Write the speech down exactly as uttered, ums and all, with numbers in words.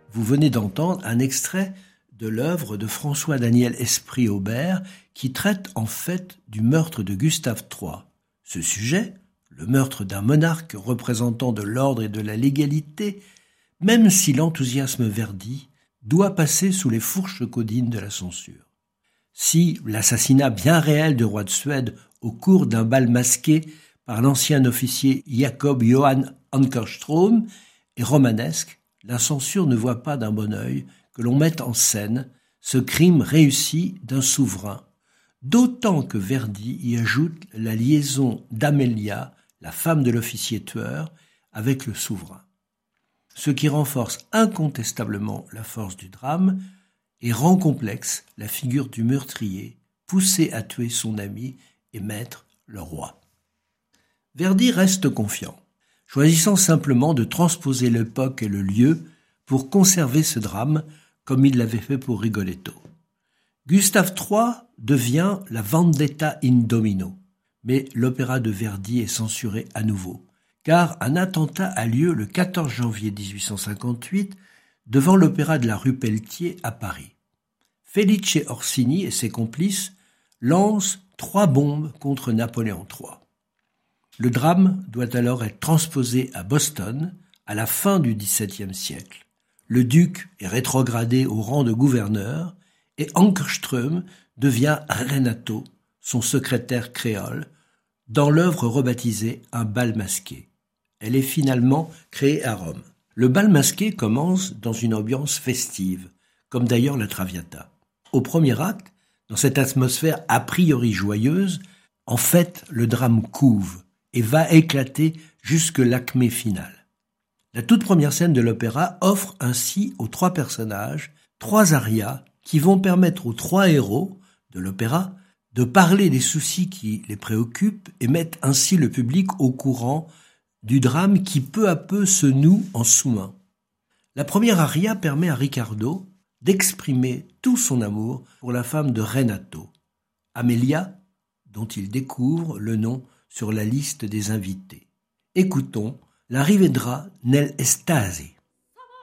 Vous venez d'entendre un extrait de l'œuvre de François-Daniel Esprit-Aubert qui traite en fait du meurtre de Gustave trois. Ce sujet, le meurtre d'un monarque représentant de l'ordre et de la légalité, même si l'enthousiasme Verdi doit passer sous les fourches caudines de la censure. Si l'assassinat bien réel du roi de Suède au cours d'un bal masqué par l'ancien officier Jacob Johan Ankerström est romanesque, la censure ne voit pas d'un bon œil que l'on mette en scène ce crime réussi d'un souverain, d'autant que Verdi y ajoute la liaison d'Amelia, la femme de l'officier tueur, avec le souverain. Ce qui renforce incontestablement la force du drame et rend complexe la figure du meurtrier, poussé à tuer son ami et maître, le roi. Verdi reste confiant, choisissant simplement de transposer l'époque et le lieu pour conserver ce drame comme il l'avait fait pour Rigoletto. Gustave trois devient la Vendetta in Domino, mais l'opéra de Verdi est censuré à nouveau, car un attentat a lieu le quatorze janvier dix-huit cent cinquante-huit devant l'opéra de la rue Pelletier à Paris. Felice Orsini et ses complices lancent trois bombes contre Napoléon trois. Le drame doit alors être transposé à Boston à la fin du dix-septième siècle. Le duc est rétrogradé au rang de gouverneur et Ankerström devient Renato, son secrétaire créole, dans l'œuvre rebaptisée Un bal masqué. Elle est finalement créée à Rome. Le bal masqué commence dans une ambiance festive, comme d'ailleurs la Traviata. Au premier acte, dans cette atmosphère a priori joyeuse, en fait, le drame couve et va éclater jusque l'acmé finale. La toute première scène de l'opéra offre ainsi aux trois personnages trois arias qui vont permettre aux trois héros de l'opéra de parler des soucis qui les préoccupent et mettent ainsi le public au courant du drame qui peu à peu se noue en sous-main. La première aria permet à Riccardo d'exprimer tout son amour pour la femme de Renato, Amelia, dont il découvre le nom sur la liste des invités. Écoutons La Rivedra nel Estasi.